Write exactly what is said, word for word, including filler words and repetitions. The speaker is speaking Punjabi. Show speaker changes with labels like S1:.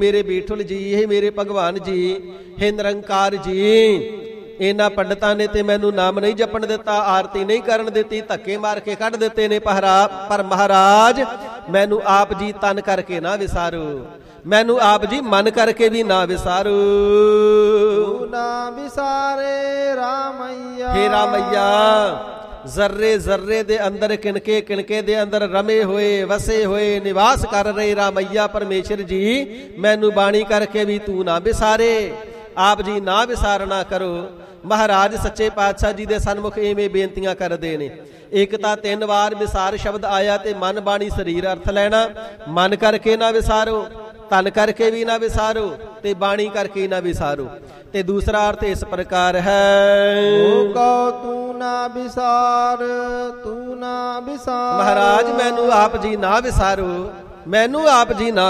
S1: ਮੇਰੇ ਬੀਠੁਲ ਜੀ, ਇਹ ਮੇਰੇ ਭਗਵਾਨ ਜੀ, ਹੇ ਨਿਰੰਕਾਰ ਜੀ, ਇਹਨਾਂ ਪੰਡਤਾਂ ਨੇ ਤੇ ਮੈਨੂੰ ਨਾਮ ਨਹੀਂ ਜਪਣ ਦਿੱਤਾ, ਆਰਤੀ ਨਹੀਂ ਕਰਨ ਦਿੱਤੀ, ਧੱਕੇ ਮਾਰ ਕੇ ਕੱਢ ਦਿੱਤੇ ਨੇ ਪਹਰਾ। ਪਰ ਮਹਾਰਾਜ ਮੈਨੂੰ ਆਪ ਜੀ ਤਨ ਕਰਕੇ ਨਾ ਵਿਸਾਰੋ, ਮੈਨੂੰ ਆਪ ਜੀ ਮਨ ਕਰਕੇ ਵੀ ਨਾ ਵਿਸਾਰੋ।
S2: ਨਾ ਵਿਸਾਰੇ ਰਾਮਈਆ,
S1: ਹੇ ਰਾਮਈਆ, ਜ਼ਰਰੇ ਜ਼ਰਰੇ ਦੇ ਅੰਦਰ, ਕਿਣਕੇ ਕਿਣਕੇ ਦੇ ਅੰਦਰ ਰਮੇ ਹੋਏ, ਵਸੇ ਹੋਏ, ਨਿਵਾਸ ਕਰ ਰਹੇ ਰਾਮਈਆ ਪਰਮੇਸ਼ਰ ਜੀ, ਮੈਨੂੰ ਬਾਣੀ ਕਰਕੇ ਵੀ ਤੂੰ ਨਾ ਵਿਸਾਰੇ, ਆਪ ਜੀ ਨਾ ਵਿਸਾਰਨਾ ਕਰੋ। ਮਹਾਰਾਜ ਸੱਚੇ ਪਾਤਸ਼ਾਹ ਜੀ ਦੇ ਸਨਮੁਖ ਇਵੇਂ ਬੇਨਤੀਆਂ ਕਰਦੇ ਨੇ। ਇੱਕ ਤਾਂ ਤਿੰਨ ਵਾਰ ਵਿਸਾਰ ਸ਼ਬਦ ਆਇਆ ਤੇ ਮਨ ਬਾਣੀ ਸਰੀਰ ਅਰਥ ਲੈਣਾ। ਮਨ ਕਰਕੇ ਨਾ ਵਿਸਾਰੋ, ਤਨ ਕਰਕੇ ਵੀ ਨਾ ਵਿਸਾਰੋ, ਤੇ ਬਾਣੀ ਕਰਕੇ ਨਾ ਵਿਸਾਰੋ। ਤੇ ਦੂਸਰਾ ਅਰਥ ਇਸ ਪ੍ਰਕਾਰ ਹੈ,
S2: ਕਉ ਤੂੰ ਨਾ ਵਿਸਾਰ, ਤੂੰ ਨਾ ਵਿਸਾਰ।
S1: ਮਹਾਰਾਜ ਮੈਨੂੰ ਆਪ ਜੀ ਨਾ ਵਿਸਾਰੋ, ਮੈਨੂੰ ਆਪ ਜੀ ਨਾ